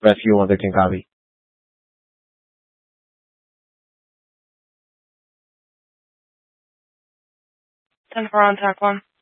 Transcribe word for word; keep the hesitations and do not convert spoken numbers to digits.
Rescue one, Victor copy. ten four on T A C one.